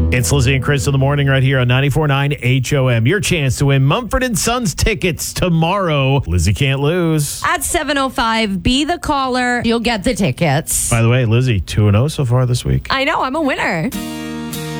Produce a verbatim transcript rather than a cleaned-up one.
It's Lizzie and Chris in the morning right here on ninety-four point nine H O M. Your chance to win Mumford and Sons tickets tomorrow. Lizzie can't lose. At seven oh five, be the caller. You'll get the tickets. By the way, Lizzie, two and oh so far this week. I know, I'm a winner.